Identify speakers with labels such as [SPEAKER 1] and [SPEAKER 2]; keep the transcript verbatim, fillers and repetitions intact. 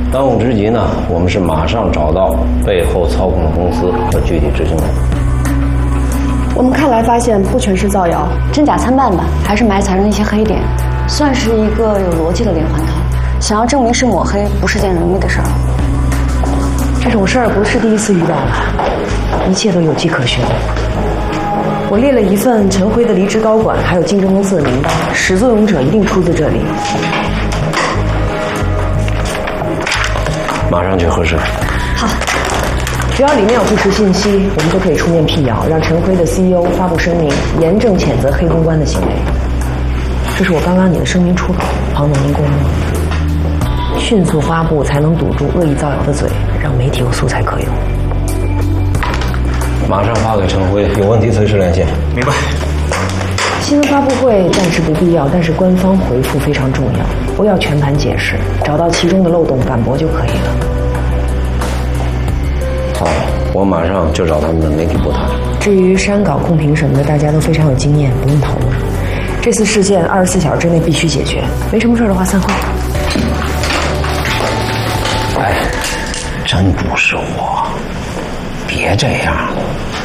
[SPEAKER 1] 当务之急呢，我们是马上找到背后操控的公司和具体执行人。
[SPEAKER 2] 我们看来发现不全是造谣，
[SPEAKER 3] 真假参半吧，还是埋藏着一些黑点，算是一个有逻辑的连环套。想要证明是抹黑，不是件容易的事儿。
[SPEAKER 4] 这种事儿不是第一次遇到了，一切都有迹可循。我列了一份陈辉的离职高管还有竞争公司的名单，始作俑者一定出自这里。
[SPEAKER 1] 马上去核实。
[SPEAKER 3] 好。
[SPEAKER 4] 只要里面有不实信息，我们都可以出面辟谣，让陈辉的 C E O 发布声明，严正谴责黑公关的行为。这是我刚刚你的声明初稿，庞总您过目。迅速发布才能堵住恶意造谣的嘴，让媒体有素材可用。
[SPEAKER 1] 马上发给陈辉，有问题随时联系。
[SPEAKER 5] 明白。
[SPEAKER 4] 新闻发布会暂时不必要，但是官方回复非常重要，不要全盘解释，找到其中的漏洞反驳就可以了。
[SPEAKER 1] 好，我马上就找他们的媒体部谈。
[SPEAKER 4] 至于删稿、控评什么的，大家都非常有经验，不用讨论。这次事件二十四小时之内必须解决，没什么事的话散会。
[SPEAKER 1] 哎，真不是我，别这样。